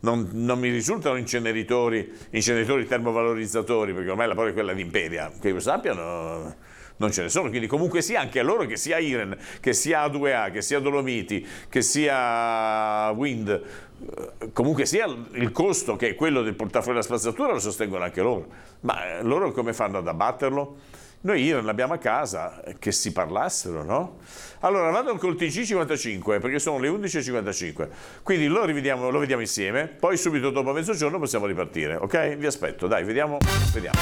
non mi risultano inceneritori termovalorizzatori, perché ormai la parola è quella di Imperia, che io sappia non ce ne sono, quindi comunque sia anche a loro, che sia Iren, che sia A2A, che sia Dolomiti, che sia Wind, comunque sia il costo che è quello del portare fuori la spazzatura lo sostengono anche loro, ma loro come fanno ad abbatterlo? Noi Iren l'abbiamo a casa, che si parlassero, no? Allora vado col TG55 perché sono le 11:55, quindi lo vediamo insieme, poi subito dopo mezzogiorno possiamo ripartire, ok? Vi aspetto, dai, vediamo.